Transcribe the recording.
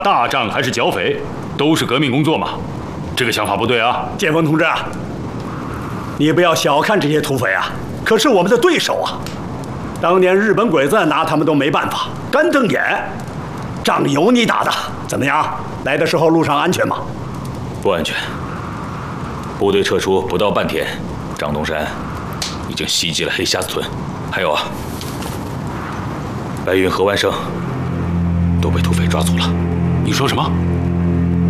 大仗还是剿匪，都是革命工作嘛。这个想法不对啊， 建峰同志啊，你不要小看这些土匪啊，可是我们的对手啊。当年日本鬼子拿他们都没办法，干瞪眼。仗由你打的，怎么样？来的时候路上安全吗？ 不安全。部队撤出不到半天，张东山已经袭击了黑瞎子屯，还有啊，白云和万胜都被土匪抓走了。 你说什么？